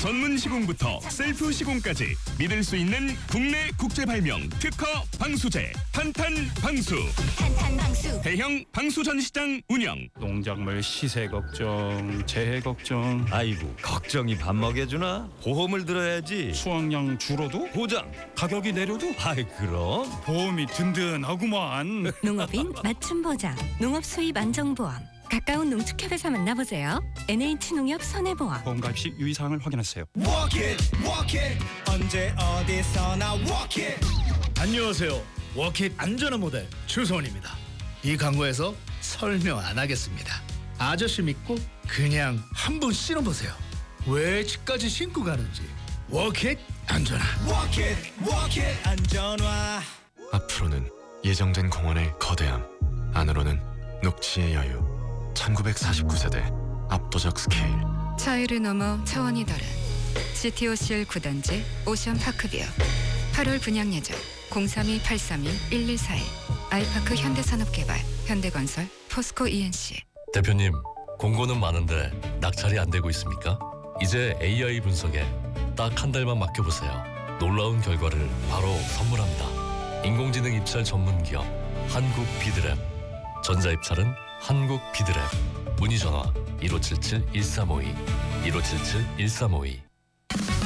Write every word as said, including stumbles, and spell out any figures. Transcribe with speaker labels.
Speaker 1: 전문 시공부터 셀프 시공까지 믿을 수 있는 국내 국제 발명 특허 방수제 탄탄 방수.
Speaker 2: 탄탄 방수.
Speaker 1: 대형 방수 전시장 운영.
Speaker 3: 농작물 시세 걱정, 재해 걱정.
Speaker 4: 아이고, 걱정이 밥 먹여주나? 보험을 들어야지.
Speaker 3: 수확량 줄어도
Speaker 4: 보장.
Speaker 3: 가격이 내려도
Speaker 4: 아이 그럼.
Speaker 3: 보험이 든든하구만.
Speaker 5: 농업인 맞춤 보장, 농업 수입 안정보험. 가까운 농축협에서 만나보세요. 엔에이치농협 손해보험.
Speaker 3: 보험 가입 시 유의사항을 확인하세요.
Speaker 6: Walk it, walk it. 언제 어디서나 walk it.
Speaker 7: 안녕하세요. 워킷 안전한 모델 추성원입니다. 이 광고에서 설명 안 하겠습니다. 아저씨 믿고 그냥 한번 신어보세요. 왜 집까지 신고 가는지. 워킷 안전한.
Speaker 6: Walk it, walk it. 안전화.
Speaker 8: 앞으로는 예정된 공원의 거대함, 안으로는 녹지의 여유. 천구백사십구 세대 압도적 스케일.
Speaker 9: 차이를 넘어 차원이 다른 지티오씨엘 구 단지 오션파크뷰. 팔월 분양 예정 공삼이 팔삼이 일일사일. 아이파크 현대산업개발, 현대건설, 포스코 이엔씨.
Speaker 10: 대표님, 공고는 많은데 낙찰이 안 되고 있습니까? 이제 에이아이 분석에 딱 한 달만 맡겨보세요. 놀라운 결과를 바로 선물합니다. 인공지능 입찰 전문기업 한국비드랩. 전자입찰은 한국비드랩. 문의전화 일오칠칠 일삼오이 일오칠칠 일삼오이.